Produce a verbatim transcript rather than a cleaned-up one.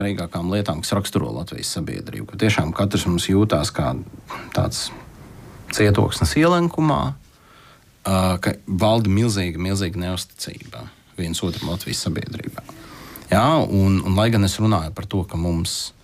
svarīgākām lietām, kas raksturo Latvijas sabiedrību. Ka tiešām katrs mums jūtās kā tāds cietoksnis ielenkumā, ka valda milzīga, milzīga neusticība viens otram Latvijas sabiedrībā. Jā, un, un lai gan es runāju par to, ka mums